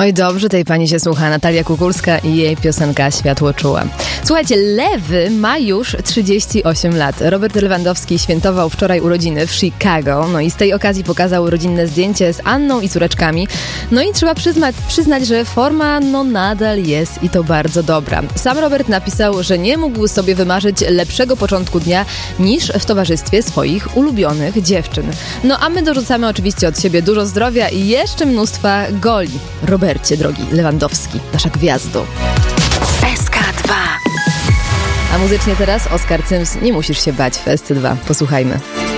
Oj, dobrze tej pani się słucha. Natalia Kukulska i jej piosenka Światło czuła. Słuchajcie, Lewy ma już 38 lat. Robert Lewandowski świętował wczoraj urodziny w Chicago. No i z tej okazji pokazał rodzinne zdjęcie z Anną i córeczkami. No i trzeba przyznać, że forma nadal jest i to bardzo dobra. Sam Robert napisał, że nie mógł sobie wymarzyć lepszego początku dnia niż w towarzystwie swoich ulubionych dziewczyn. No a my dorzucamy oczywiście od siebie dużo zdrowia i jeszcze mnóstwa goli. Robercie, drogi Lewandowski, nasza gwiazdo. SK2. A muzycznie teraz Oskar Cyms, nie musisz się bać w SC2. Posłuchajmy.